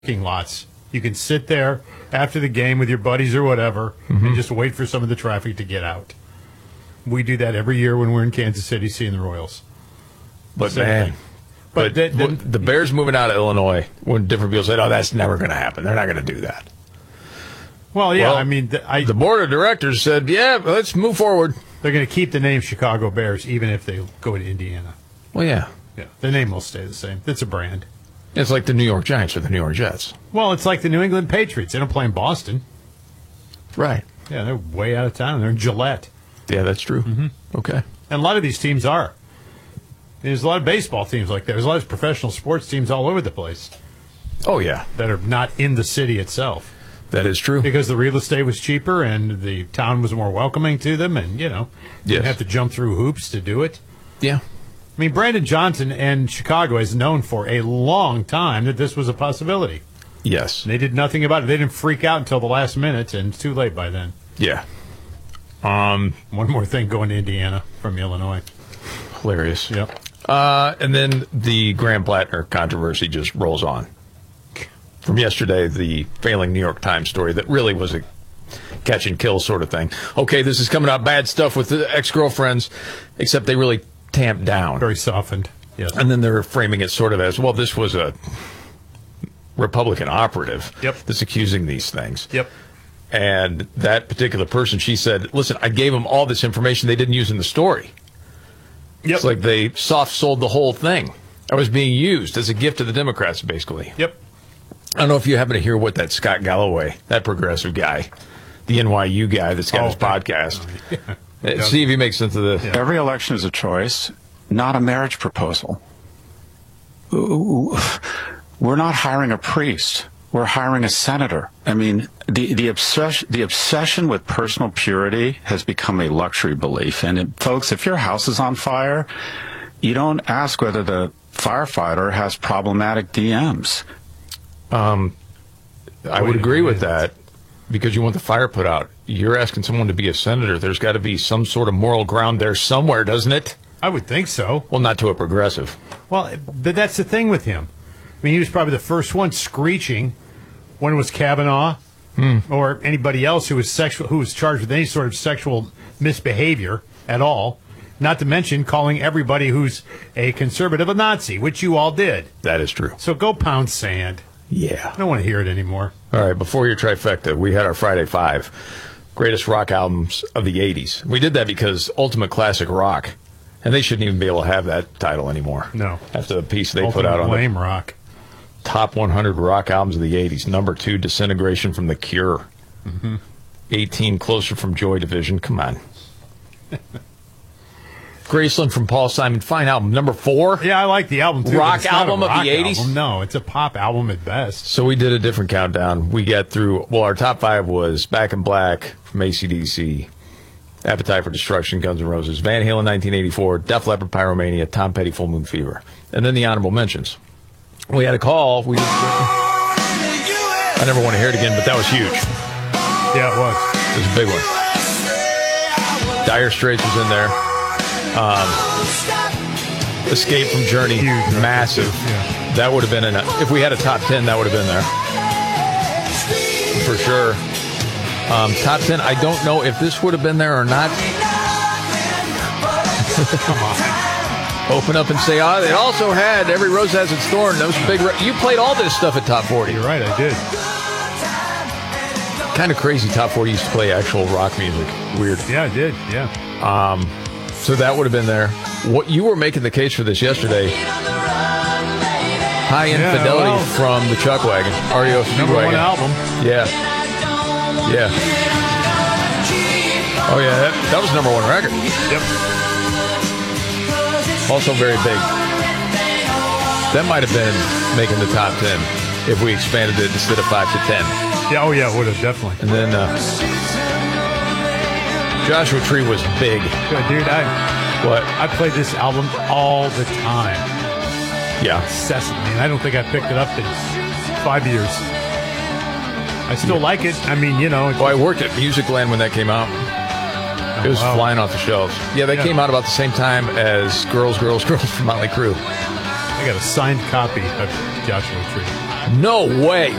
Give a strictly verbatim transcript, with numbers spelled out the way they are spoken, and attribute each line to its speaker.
Speaker 1: parking lots. You can sit there after the game with your buddies or whatever mm-hmm. and just wait for some of the traffic to get out. We do that every year when we're in Kansas City seeing the Royals.
Speaker 2: But, Same man, thing. but, but the, the, the Bears moving out of Illinois, when different people said, oh, that's never going to happen. They're not going to do that.
Speaker 1: Well, yeah,
Speaker 2: well,
Speaker 1: I mean, the, I,
Speaker 2: the board of directors said, yeah, let's move forward.
Speaker 1: They're going to keep the name Chicago Bears even if they go to Indiana.
Speaker 2: Well, yeah.
Speaker 1: Yeah, the name will stay the same. It's a brand.
Speaker 2: It's like the New York Giants or the New York Jets.
Speaker 1: Well, it's like the New England Patriots. They don't play in Boston.
Speaker 2: Right.
Speaker 1: Yeah, they're way out of town. They're in Gillette.
Speaker 2: Yeah, that's true.
Speaker 1: Mm-hmm.
Speaker 2: Okay.
Speaker 1: And a lot of these teams are. There's a lot of baseball teams like that. There's a lot of professional sports teams all over the place.
Speaker 2: Oh, yeah.
Speaker 1: That are not in the city itself.
Speaker 2: That is true.
Speaker 1: Because the real estate was cheaper and the town was more welcoming to them. And, you know, you
Speaker 2: yes.
Speaker 1: have to jump through hoops to do it.
Speaker 2: Yeah.
Speaker 1: I mean, Brandon Johnson and Chicago is known for a long time that this was a possibility.
Speaker 2: Yes.
Speaker 1: They did nothing about it. They didn't freak out until the last minute, and it's too late by then.
Speaker 2: Yeah. Um,
Speaker 1: One more thing going to Indiana from Illinois.
Speaker 2: Hilarious.
Speaker 1: Yep.
Speaker 2: Uh, and then the Graham Plattner controversy just rolls on. From yesterday, the failing New York Times story that really was a catch and kill sort of thing. Okay, this is coming out bad stuff with the ex-girlfriends, except they really tamped down.
Speaker 1: Very softened, yes.
Speaker 2: And then they're framing it sort of as, well, this was a Republican operative
Speaker 1: yep.
Speaker 2: that's accusing these things.
Speaker 1: Yep.
Speaker 2: And that particular person, she said, listen, I gave them all this information they didn't use in the story.
Speaker 1: Yep.
Speaker 2: It's like they soft-sold the whole thing. I was being used as a gift to the Democrats, basically.
Speaker 1: Yep.
Speaker 2: I don't know if you happen to hear what that Scott Galloway, that progressive guy, the N Y U guy that's got
Speaker 1: oh,
Speaker 2: his podcast,
Speaker 1: yeah.
Speaker 2: Uh, see if he makes sense of this.
Speaker 3: Yeah. Every election is a choice, not a marriage proposal. We're not hiring a priest. We're hiring a senator. I mean, the, the, obsession, the obsession with personal purity has become a luxury belief. And, it, folks, if your house is on fire, you don't ask whether the firefighter has problematic D Ms.
Speaker 2: Um, I would agree with that because you want the fire put out. You're asking someone to be a senator. There's got to be some sort of moral ground there somewhere, doesn't it?
Speaker 1: I would think so.
Speaker 2: Well, not to a progressive.
Speaker 1: Well, but that's the thing with him. I mean, he was probably the first one screeching when it was Kavanaugh
Speaker 2: hmm.
Speaker 1: or anybody else who was sexual, who was charged with any sort of sexual misbehavior at all. Not to mention calling everybody who's a conservative a Nazi, which you all did.
Speaker 2: That is true.
Speaker 1: So go pound sand.
Speaker 2: Yeah.
Speaker 1: I don't want to hear it anymore.
Speaker 2: All right, before your trifecta, we had our Friday Five greatest rock albums of the eighties. We did that because Ultimate Classic Rock, and they shouldn't even be able to have that title anymore.
Speaker 1: No.
Speaker 2: After the piece they
Speaker 1: Ultimate
Speaker 2: put out on
Speaker 1: Lame
Speaker 2: the
Speaker 1: Rock.
Speaker 2: Top one hundred rock albums of the eighties. Number two, Disintegration from The Cure.
Speaker 1: Mm-hmm.
Speaker 2: eighteen, Closer from Joy Division. Come on. Graceland from Paul Simon. Fine album. Number four.
Speaker 1: Yeah, I like the album, too.
Speaker 2: Rock album
Speaker 1: rock
Speaker 2: of the eighties?
Speaker 1: Album. No, it's a pop album at best.
Speaker 2: So we did a different countdown. We got through, well, our top five was Back in Black from A C D C, Appetite for Destruction, Guns N' Roses, Van Halen nineteen eighty-four, Def Leppard, Pyromania, Tom Petty, Full Moon Fever. And then the honorable mentions. We had a call. We I never want to hear it again, but that was huge.
Speaker 1: Yeah, it was.
Speaker 2: It was a big one. Dire Straits was in there. Um, Escape from Journey,
Speaker 1: huge,
Speaker 2: massive.
Speaker 1: Yeah.
Speaker 2: That would have been in a, if we had a top ten, that would have been there for sure. Um, top ten. I don't know if this would have been there or not.
Speaker 1: Come on.
Speaker 2: Open up and say, oh, it also had Every Rose Has Its Thorn. Those big. Re- you played all this stuff at Top forty.
Speaker 1: You're right, I did.
Speaker 2: Kind of crazy. Top forty used to play actual rock music. Weird.
Speaker 1: Yeah, I did. Yeah.
Speaker 2: Um, so that would have been there. What you were making the case for this yesterday. High
Speaker 1: Yeah,
Speaker 2: Infidelity
Speaker 1: well,
Speaker 2: from the Chuck Wagon. R E O
Speaker 1: number one
Speaker 2: Speedwagon.
Speaker 1: album.
Speaker 2: Yeah. Yeah. Oh, yeah. That, that was number one record.
Speaker 1: Yep.
Speaker 2: Also very big. That might have been making the top ten if we expanded it instead of five to ten.
Speaker 1: Yeah, oh, yeah, it would have, definitely.
Speaker 2: And then uh, Joshua Tree was big.
Speaker 1: Good, dude, I,
Speaker 2: What?
Speaker 1: I played this album all the time.
Speaker 2: Yeah.
Speaker 1: Incessantly. And I don't think I picked it up in five years. I still like it. I mean, you know.
Speaker 2: Well, I worked at Musicland when that came out. It was
Speaker 1: wow.
Speaker 2: flying off the shelves. Yeah, they
Speaker 1: Yeah.
Speaker 2: came out about the same time as Girls, Girls, Girls from Motley Crue.
Speaker 1: I got a signed copy of Joshua Tree.
Speaker 2: No way.